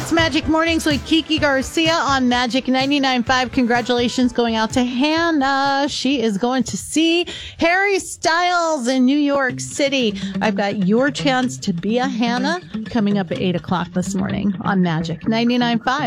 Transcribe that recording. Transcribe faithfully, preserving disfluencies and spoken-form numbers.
It's Magic Mornings with Kiki Garcia on Magic ninety-nine point five. Congratulations going out to Hannah. She is going to see Harry Styles in New York City. I've got your chance to be a Hannah coming up at eight o'clock this morning on Magic ninety-nine point five.